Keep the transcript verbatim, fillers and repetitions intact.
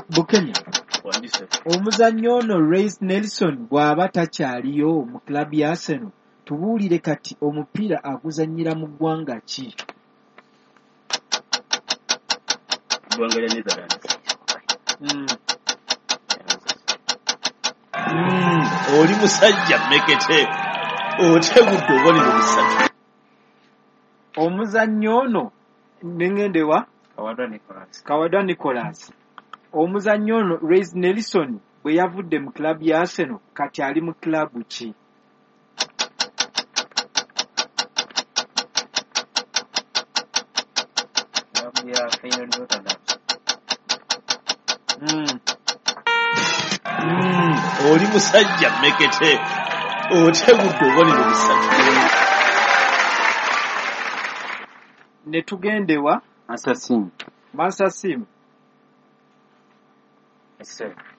Bukenya omuzannyo ono Reiss Nelson bw'aba takyaliyo mu klabu ya Arsenal tubuulire kati omupiira aguzannyira mu ggwanga ki? Ggwanga lya Netherlands. Mm. Mm. Oli musajja mmekete otegudde obonero bisatu. Omuzannyo ono nengendewa Kawadwa Nicholas. Kawadwa Nicholas. Omuzannyo ono Reiss Nelson bwe yavudde mu klabu ya Arsenal kati ali mu klabu ki? Klabu ya Feyenoord Rotterdam. Mm. Mm. Oli musajja mmekete otegudde obonero bisatu. Ne tugendewa Assassin. Mansa Sim. Yes, sir.